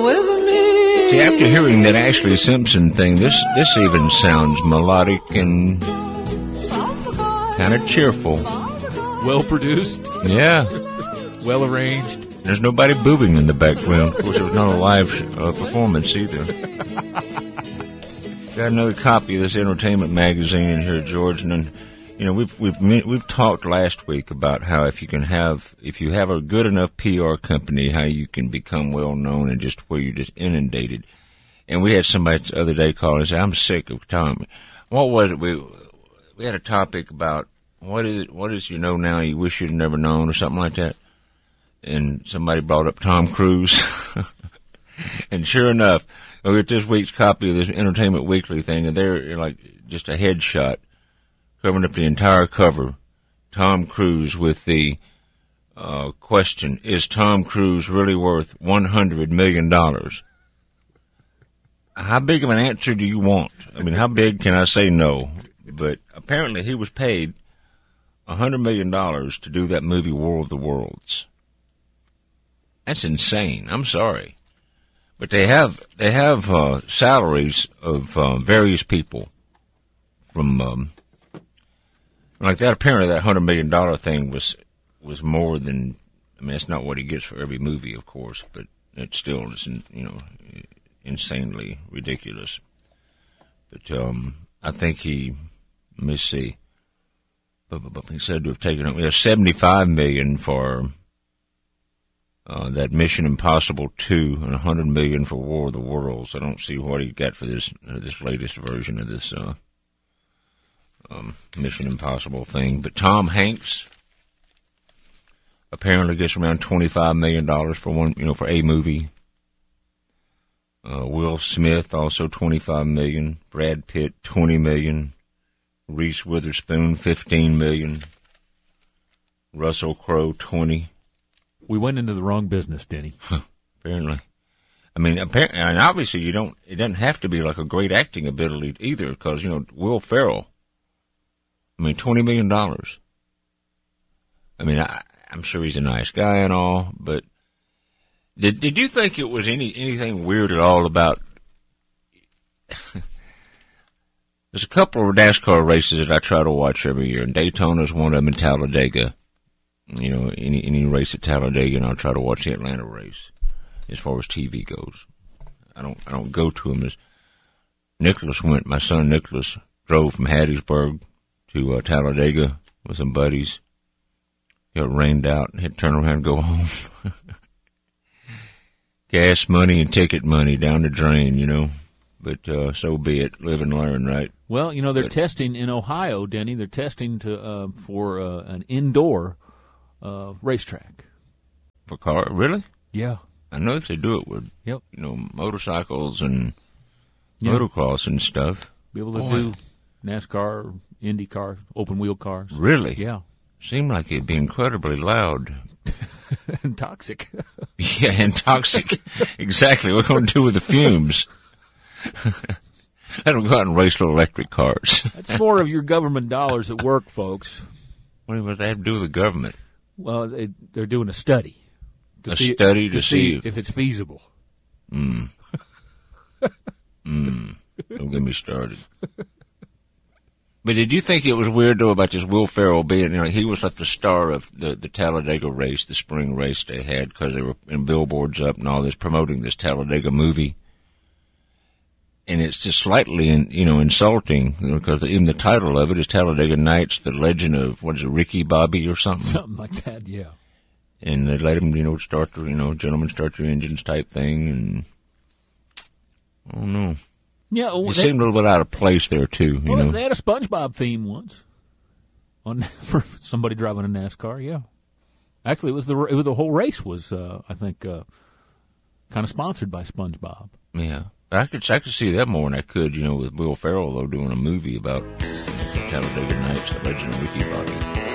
with me. See, after hearing that Ashley Simpson thing, this even sounds melodic and kind of cheerful. Well produced. Yeah. Well arranged. There's nobody boobing in the background. Of course, it was not a live performance either. Got another copy of this entertainment magazine in here, George, and then, you know, we've talked last week about how if you have a good enough PR company, how you can become well known and just where you're just inundated. And we had somebody the other day call and say, "I'm sick of Tom." What was it? We had a topic about what is you know now you wish you'd never known or something like that. And somebody brought up Tom Cruise. And sure enough, we get this week's copy of this Entertainment Weekly thing, and they're like just a headshot covering up the entire cover. Tom Cruise with the question, is Tom Cruise really worth $100 million? How big of an answer do you want? I mean, how big can I say no? But apparently he was paid $100 million to do that movie War of the Worlds. That's insane. I'm sorry. But they have salaries of various people from like that. Apparently that $100 million thing was more than, I mean, it's not what he gets for every movie, of course, but it still is, you know, insanely ridiculous. But I think let me see. But he said to have taken $75 million for that Mission Impossible 2 and $100 million for War of the Worlds. I don't see what he got for this latest version of this Mission Impossible thing. But Tom Hanks apparently gets around $25 million for one, you know, for a movie. Will Smith also $25 million. Brad Pitt $20 million. Reese Witherspoon $15 million. Russell Crowe $20. We went into the wrong business, Denny. Apparently. I mean, and obviously it doesn't have to be like a great acting ability either, because, you know, Will Ferrell, I mean, $20 million. I mean, I'm sure he's a nice guy and all, but did you think it was anything weird at all about, there's a couple of NASCAR races that I try to watch every year, and Daytona's one of them, in Talladega. You know, any race at Talladega, and I'll try to watch the Atlanta race as far as TV goes. I don't go to them. As Nicholas went, my son Nicholas drove from Hattiesburg to Talladega with some buddies. Got rained out and had to turn around and go home. Gas money and ticket money down the drain, you know. But so be it. Live and learn, right? Well, you know, they're testing in Ohio, Denny. They're testing for an indoor racetrack. For car, really? Yeah. I know if they do it with, you know, motorcycles and motocross and stuff. Be able to do NASCAR, Indy car, open wheel cars. Really? Yeah. Seemed like it'd be incredibly loud. And toxic. Yeah, and toxic. Exactly. What are we going to do with the fumes? I don't go out and race little electric cars. That's more of your government dollars at work, folks. What does that have to do with the government? Well, they're doing a study. To see if it's feasible. Don't get me started. But did you think it was weird, though, about this Will Ferrell being, you know, he was like the star of the Talladega race, the spring race they had, because they were in billboards up and all this, promoting this Talladega movie. And it's just slightly, insulting, you know, because even the title of it is Talladega Nights, the legend of, Ricky Bobby or something? Something like that, yeah. And they let him, start the, gentlemen start your engines type thing, and I don't know. Yeah, it seemed a little bit out of place there too. You know, they had a SpongeBob theme once for somebody driving a NASCAR. Yeah, actually, the whole race was, I think, kind of sponsored by SpongeBob. Yeah, I could see that more than I could, with Will Ferrell though doing a movie about Talladega Nights, the legend of Ricky Bobby.